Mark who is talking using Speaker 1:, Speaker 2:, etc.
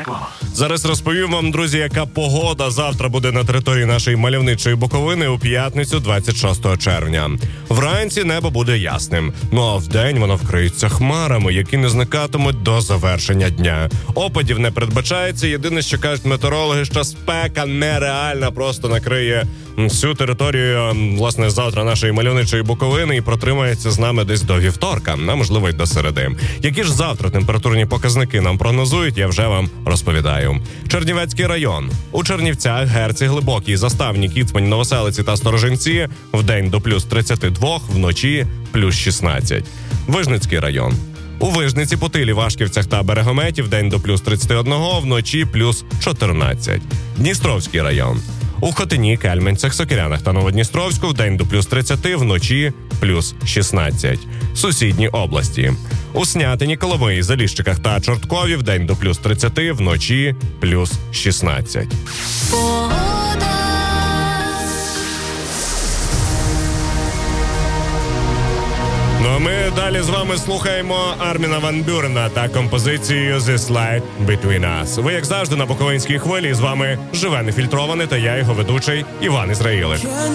Speaker 1: Реклама.
Speaker 2: Зараз розповім вам, друзі, яка погода завтра буде на території нашої мальовничої Буковини у п'ятницю 26 червня. Вранці небо буде ясним, ну а вдень воно вкриється хмарами, які не зникатимуть до завершення дня. Опадів не передбачається, єдине, що кажуть метеорологи, що спека нереальна, просто накриє всю територію, власне, завтра нашої мальовничої Буковини і протримається з нами десь до вівторка, а можливо й до середи. Які ж завтра температурні показники нам прогнозують, я вже вам розповідаю. Чернівецький район. У Чернівцях, Герці, Глибокій, Заставні, Кіцмань, Новоселиці та Сторожинці вдень до плюс 32, вночі плюс 16. Вижницький район. У Вижниці, Путилі, Вашківцях та Берегометі вдень до плюс 31, вночі плюс 14. Дністровський район. У Хотині, Кельменцях, Сокирянах та Новодністровську вдень до плюс 30, вночі плюс 16. Сусідні області. У Снятині, Коломиї, Заліщиках та Чорткові вдень до плюс 30, вночі плюс 16. Ну а ми далі з вами слухаємо Арміна Ван Бюрена та композицію «This Light Between Us». Ви, як завжди, на Буковинській хвилі, з вами живе нефільтроване та я, його ведучий Іван Ізраїлик.